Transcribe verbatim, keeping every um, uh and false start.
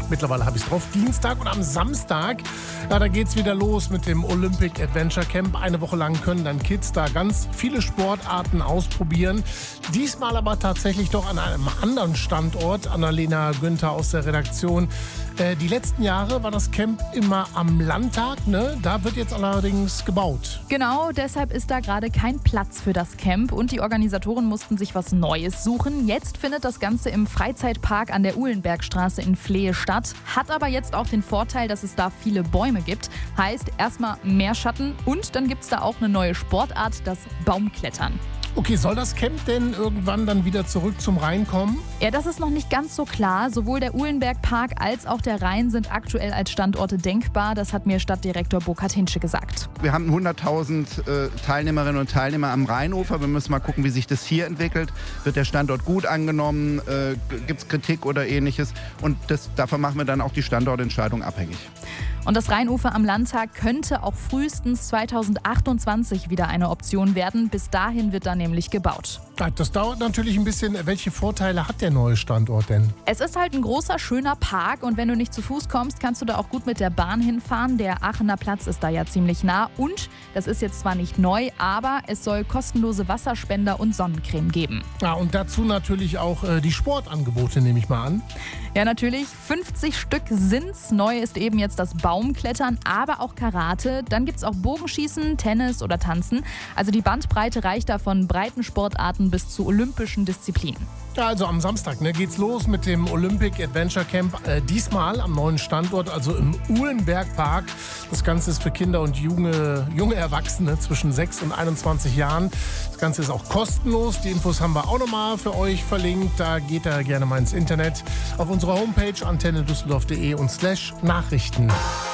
Mittlerweile habe ich es drauf. Dienstag und am Samstag, ja, da geht es wieder los mit dem Olympic Adventure Camp. Eine Woche lang können dann Kids da ganz viele Sportarten ausprobieren. Diesmal aber tatsächlich doch an einem anderen Standort. Annalena Günther aus der Redaktion. Äh, die letzten Jahre war das Camp immer am Landtag, ne? Da wird jetzt allerdings gebaut. Genau, deshalb ist da gerade kein Platz für das Camp und die Organisatoren mussten sich was Neues suchen. Jetzt findet das Ganze im Freizeitpark an der Uhlenbergstraße in Flehe statt. Hat aber jetzt auch den Vorteil, dass es da viele Bäume gibt. Heißt erstmal mehr Schatten und dann gibt es da auch eine neue Sportart, das Baumklettern. Okay, soll das Camp denn irgendwann dann wieder zurück zum Rhein kommen? Ja, das ist noch nicht ganz so klar. Sowohl der Uhlenbergpark als auch der Rhein sind aktuell als Standorte denkbar. Das hat mir Stadtdirektor Burkhard Hinsche gesagt. Wir haben hunderttausend äh, Teilnehmerinnen und Teilnehmer am Rheinufer. Wir müssen mal gucken, wie sich das hier entwickelt. Wird der Standort gut angenommen? Äh, Gibt es Kritik oder Ähnliches? Und das, davon machen wir dann auch die Standortentscheidung abhängig. Und das Rheinufer am Landtag könnte auch frühestens zweitausendachtundzwanzig wieder eine Option werden. Bis dahin wird da nämlich gebaut. Das dauert natürlich ein bisschen. Welche Vorteile hat der neue Standort denn? Es ist halt ein großer, schöner Park und wenn du nicht zu Fuß kommst, kannst du da auch gut mit der Bahn hinfahren. Der Aachener Platz ist da ja ziemlich nah und das ist jetzt zwar nicht neu, aber es soll kostenlose Wasserspender und Sonnencreme geben. Ja, und dazu natürlich auch äh, die Sportangebote, nehme ich mal an. Ja, natürlich. fünfzig Stück sind's. Neu ist eben jetzt das Baumklettern, aber auch Karate. Dann gibt's auch Bogenschießen, Tennis oder Tanzen. Also die Bandbreite reicht da von breiten Sportarten bis zu olympischen Disziplinen. Ja, also am Samstag ne, geht's los mit dem Olympic Adventure Camp. Äh, diesmal am neuen Standort, also im Uhlenbergpark. Das Ganze ist für Kinder und junge, junge Erwachsene zwischen sechs und einundzwanzig Jahren. Das Ganze ist auch kostenlos. Die Infos haben wir auch nochmal für euch verlinkt. Da geht ihr gerne mal ins Internet auf unserer Homepage antenne düsseldorf punkt de und slash Nachrichten.